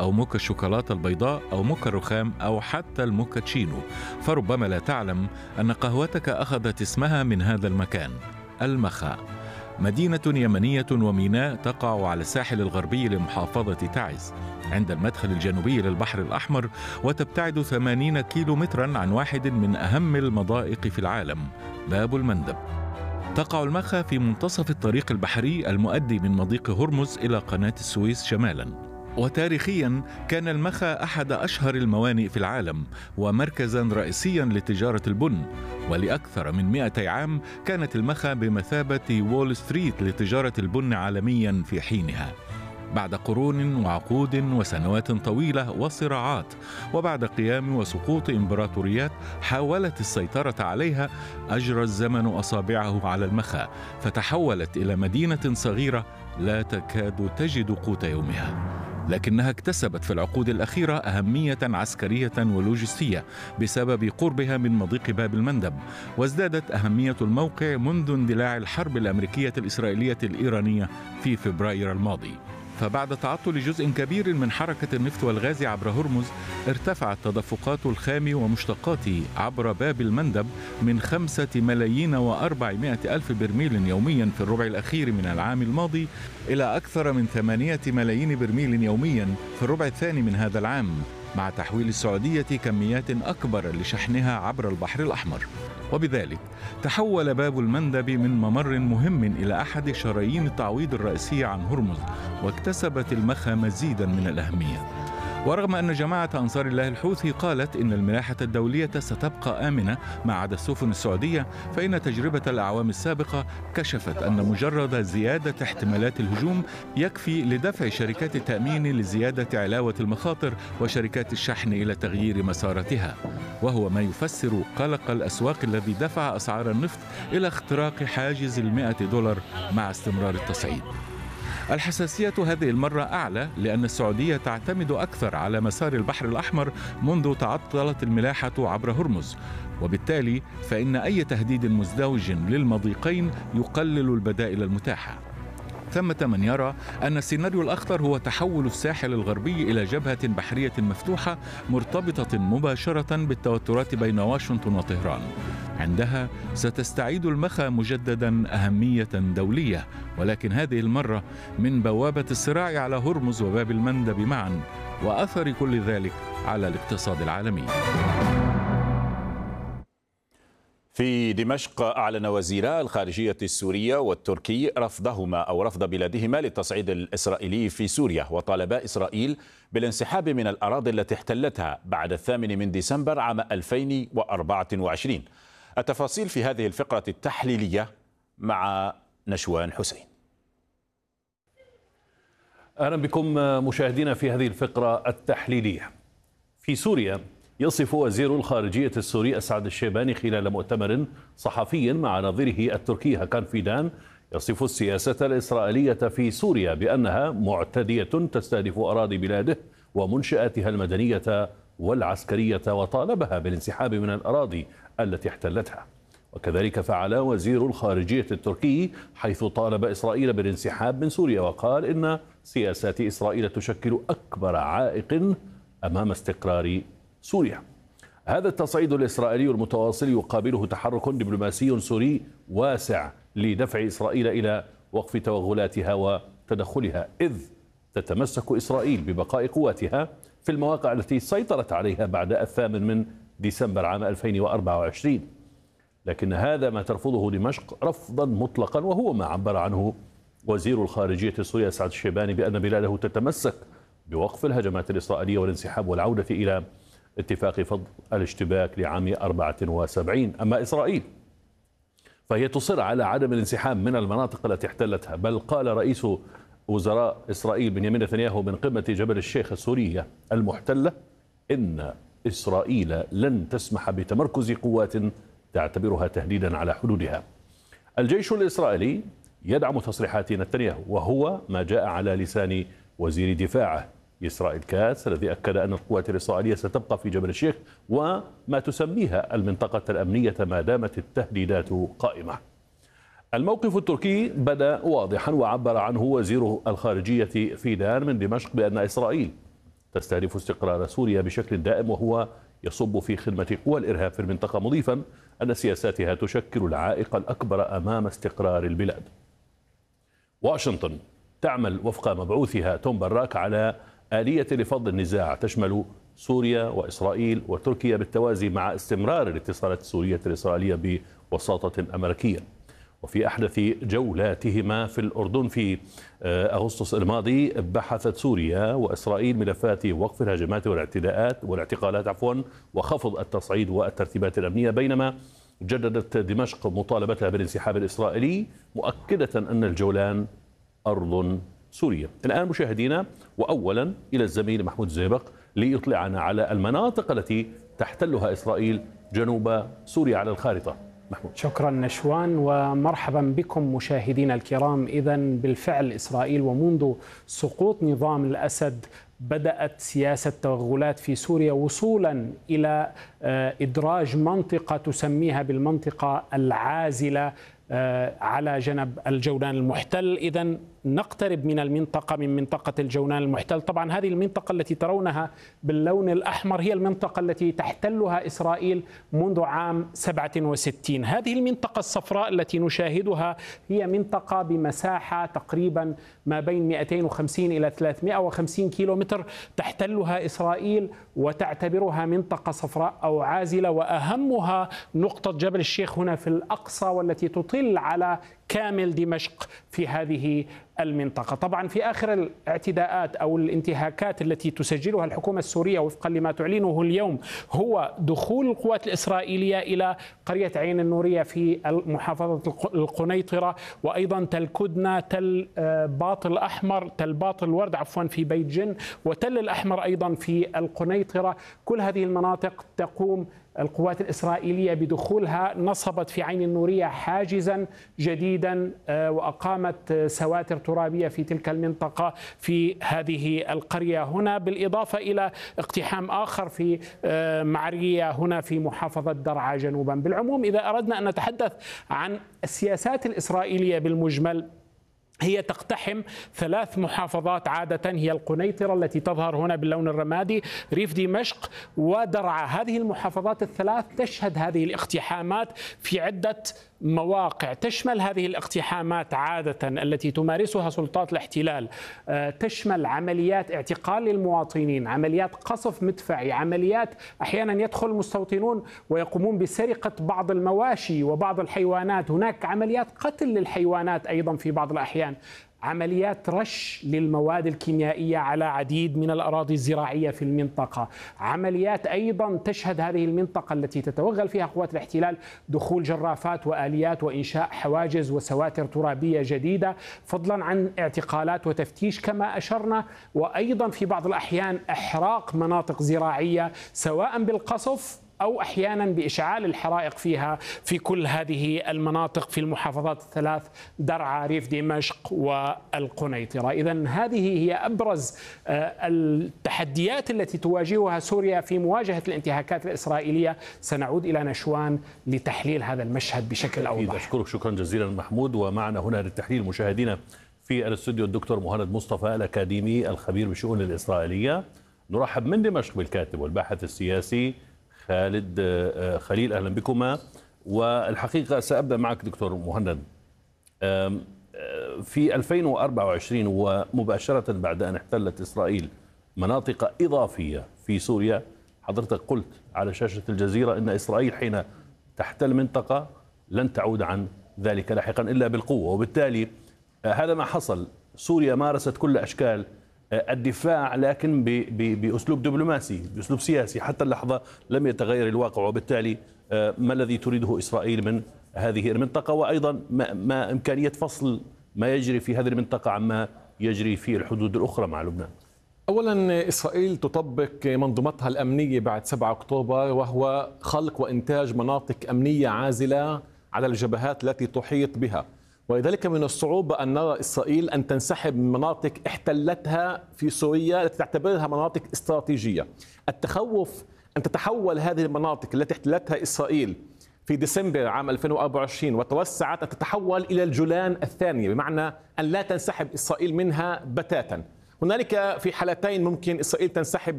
أو موكا الشوكولاتة البيضاء أو موكا الرخام أو حتى الموكاتشينو، فربما لا تعلم أن قهوتك أخذت اسمها من هذا المكان، المخا، مدينة يمنية وميناء تقع على الساحل الغربي لمحافظة تعز عند المدخل الجنوبي للبحر الأحمر، وتبتعد 80 كيلومترا عن واحد من أهم المضائق في العالم، باب المندب. تقع المخا في منتصف الطريق البحري المؤدي من مضيق هرمز إلى قناة السويس شمالا. وتاريخيا كان المخا أحد أشهر الموانئ في العالم ومركزا رئيسيا لتجارة البن، ولأكثر من 200 عام كانت المخا بمثابة وول ستريت لتجارة البن عالميا في حينها. بعد قرون وعقود وسنوات طويلة وصراعات، وبعد قيام وسقوط إمبراطوريات حاولت السيطرة عليها، أجرى الزمن أصابعه على المخا فتحولت إلى مدينة صغيرة لا تكاد تجد قوت يومها، لكنها اكتسبت في العقود الأخيرة أهمية عسكرية ولوجستية بسبب قربها من مضيق باب المندب، وازدادت أهمية الموقع منذ اندلاع الحرب الأمريكية الإسرائيلية الإيرانية في فبراير الماضي. فبعد تعطل جزء كبير من حركة النفط والغاز عبر هرمز، ارتفعت تدفقات الخام ومشتقاته عبر باب المندب من 5,400,000 برميل يوميا في الربع الأخير من العام الماضي إلى أكثر من 8 ملايين برميل يوميا في الربع الثاني من هذا العام، مع تحويل السعودية كميات أكبر لشحنها عبر البحر الأحمر. وبذلك تحول باب المندب من ممر مهم إلى أحد شرايين التعويض الرئيسية عن هرمز، واكتسبت المخا مزيدا من الأهمية. ورغم أن جماعة أنصار الله الحوثي قالت إن الملاحة الدولية ستبقى آمنة ما عدا السفن السعودية، فإن تجربة الأعوام السابقة كشفت أن مجرد زيادة احتمالات الهجوم يكفي لدفع شركات التأمين لزيادة علاوة المخاطر وشركات الشحن إلى تغيير مساراتها، وهو ما يفسر قلق الأسواق الذي دفع أسعار النفط إلى اختراق حاجز $100 مع استمرار التصعيد. الحساسية هذه المرة أعلى لأن السعودية تعتمد أكثر على مسار البحر الأحمر منذ تعطلت الملاحة عبر هرمز، وبالتالي فإن أي تهديد مزدوج للمضيقين يقلل البدائل المتاحة. ثمة من يرى أن السيناريو الأخطر هو تحول الساحل الغربي إلى جبهة بحرية مفتوحة مرتبطة مباشرة بالتوترات بين واشنطن وطهران. عندها ستستعيد المخا مجددا أهمية دولية، ولكن هذه المرة من بوابة الصراع على هرمز وباب المندب معا، وأثر كل ذلك على الاقتصاد العالمي. في دمشق أعلن وزيرا الخارجية السورية والتركي رفض بلادهما للتصعيد الإسرائيلي في سوريا، وطالبا إسرائيل بالانسحاب من الأراضي التي احتلتها بعد 8 ديسمبر عام 2024. التفاصيل في هذه الفقرة التحليلية مع نشوان حسين. أهلا بكم مشاهدينا في هذه الفقرة التحليلية. في سوريا يصف وزير الخارجية السوري أسعد الشيباني خلال مؤتمر صحفي مع نظيره التركي هاكان فيدان يصف السياسة الإسرائيلية في سوريا بأنها معتدية تستهدف أراضي بلاده ومنشآتها المدنية والعسكرية، وطالبها بالانسحاب من الأراضي التي احتلتها. وكذلك فعل وزير الخارجية التركي حيث طالب إسرائيل بالانسحاب من سوريا، وقال إن سياسات إسرائيل تشكل أكبر عائق أمام استقرار سوريا. هذا التصعيد الإسرائيلي المتواصل يقابله تحرك دبلوماسي سوري واسع لدفع إسرائيل إلى وقف توغلاتها وتدخلها، إذ تتمسك إسرائيل ببقاء قواتها في المواقع التي سيطرت عليها بعد 8 ديسمبر عام 2024. لكن هذا ما ترفضه دمشق رفضا مطلقا، وهو ما عبر عنه وزير الخارجية السوري أسعد الشيباني بأن بلاده تتمسك بوقف الهجمات الإسرائيلية والانسحاب والعودة إلى اتفاق فض الاشتباك لعام 74. أما إسرائيل فهي تصر على عدم الانسحاب من المناطق التي احتلتها، بل قال رئيس وزراء إسرائيل بنيامين نتنياهو من قمة جبل الشيخ السورية المحتلة إن إسرائيل لن تسمح بتمركز قوات تعتبرها تهديدا على حدودها. الجيش الإسرائيلي يدعم تصريحات نتنياهو، وهو ما جاء على لسان وزير دفاعه إسرائيل كاتس الذي أكد أن القوات الإسرائيلية ستبقى في جبل الشيخ وما تسميها المنطقة الأمنية ما دامت التهديدات قائمة. الموقف التركي بدأ واضحا، وعبر عنه وزير الخارجية فيدان من دمشق بأن إسرائيل تستهدف استقرار سوريا بشكل دائم، وهو يصب في خدمة قوى الإرهاب في المنطقة، مضيفا أن سياساتها تشكل العائق الأكبر أمام استقرار البلاد. واشنطن تعمل وفق مبعوثها توم براك على آلية لفض النزاع تشمل سوريا وإسرائيل وتركيا بالتوازي مع استمرار الاتصالات السورية الإسرائيلية بوساطة أمريكية. وفي أحدث جولاتهما في الأردن في أغسطس الماضي بحثت سوريا وإسرائيل ملفات وقف الهجمات والاعتقالات وخفض التصعيد والترتيبات الأمنية، بينما جددت دمشق مطالبتها بالانسحاب الإسرائيلي مؤكدة أن الجولان أرض سوريا. الآن مشاهدينا وأولا إلى الزميل محمود زيبق ليطلعنا على المناطق التي تحتلها إسرائيل جنوب سوريا على الخارطة. محمود. شكرا نشوان ومرحبا بكم مشاهدينا الكرام. إذن بالفعل إسرائيل ومنذ سقوط نظام الأسد بدأت سياسة توغلات في سوريا وصولا إلى إدراج منطقة تسميها بالمنطقة العازلة على جنب الجولان المحتل. إذن نقترب من المنطقة من منطقة الجولان المحتل. طبعا هذه المنطقة التي ترونها باللون الأحمر هي المنطقة التي تحتلها إسرائيل منذ عام 67. هذه المنطقة الصفراء التي نشاهدها هي منطقة بمساحة تقريبا ما بين 250 إلى 350 كيلومتر تحتلها إسرائيل وتعتبرها منطقة صفراء أو عازلة، وأهمها نقطة جبل الشيخ هنا في الأقصى والتي تطل على كامل دمشق في هذه المنطقة. طبعا في آخر الاعتداءات أو الانتهاكات التي تسجلها الحكومة السورية وفقا لما تعلنه اليوم هو دخول القوات الإسرائيلية إلى قرية عين النورية في محافظة القنيطرة، وأيضا تل كدنة، تل باط الورد في بيت جن، وتل الأحمر أيضا في القنيطرة. كل هذه المناطق تقوم القوات الإسرائيلية بدخولها. نصبت في عين النورية حاجزا جديدا وأقامت سواتر ترابية في تلك المنطقة في هذه القرية هنا، بالإضافة إلى اقتحام آخر في معرية هنا في محافظة درعا جنوبا. بالعموم إذا أردنا أن نتحدث عن السياسات الإسرائيلية بالمجمل، هي تقتحم 3 محافظات عادة، هي القنيطرة التي تظهر هنا باللون الرمادي، ريف دمشق ودرعا. هذه المحافظات الثلاث تشهد هذه الاقتحامات في عدة مواقع. تشمل هذه الاقتحامات عادة التي تمارسها سلطات الاحتلال تشمل عمليات اعتقال للمواطنين، عمليات قصف مدفعي، عمليات أحيانا يدخل المستوطنون ويقومون بسرقة بعض المواشي وبعض الحيوانات، هناك عمليات قتل للحيوانات أيضا في بعض الأحيان، عمليات رش للمواد الكيميائية على عديد من الأراضي الزراعية في المنطقة، عمليات أيضا تشهد هذه المنطقة التي تتوغل فيها قوات الاحتلال دخول جرافات وآليات وإنشاء حواجز وسواتر ترابية جديدة، فضلا عن اعتقالات وتفتيش كما أشرنا، وأيضا في بعض الأحيان إحراق مناطق زراعية سواء بالقصف أو أحيانا بإشعال الحرائق فيها في كل هذه المناطق في المحافظات الثلاث درعا، ريف دمشق والقنيطرة. إذن هذه هي أبرز التحديات التي تواجهها سوريا في مواجهة الانتهاكات الإسرائيلية. سنعود إلى نشوان لتحليل هذا المشهد بشكل أوضح. أشكرك شكرا جزيلا محمود. ومعنا هنا للتحليل مشاهدينا في الاستوديو الدكتور مهند مصطفى الأكاديمي الخبير بالشؤون الإسرائيلية. نرحب من دمشق بالكاتب والباحث السياسي خالد خليل، أهلا بكما. والحقيقة سأبدأ معك دكتور مهند. في 2024 ومباشرة بعد أن احتلت إسرائيل مناطق إضافية في سوريا، حضرتك قلت على شاشة الجزيرة أن إسرائيل حين تحتل منطقة لن تعود عن ذلك لاحقا إلا بالقوة، وبالتالي هذا ما حصل. سوريا مارست كل أشكال الدفاع لكن بأسلوب دبلوماسي، بأسلوب سياسي. حتى اللحظة لم يتغير الواقع، وبالتالي ما الذي تريده إسرائيل من هذه المنطقة، وأيضا ما إمكانية فصل ما يجري في هذه المنطقة عما يجري في الحدود الأخرى مع لبنان؟ أولا إسرائيل تطبق منظومتها الأمنية بعد 7 أكتوبر، وهو خلق وإنتاج مناطق أمنية عازلة على الجبهات التي تحيط بها، ولذلك من الصعوبة أن نرى إسرائيل أن تنسحب من مناطق احتلتها في سوريا التي تعتبرها مناطق استراتيجية. التخوف أن تتحول هذه المناطق التي احتلتها إسرائيل في ديسمبر عام 2024 وتوسعت أن تتحول إلى الجولان الثانية، بمعنى أن لا تنسحب إسرائيل منها بتاتا. هنالك في حالتين ممكن إسرائيل تنسحب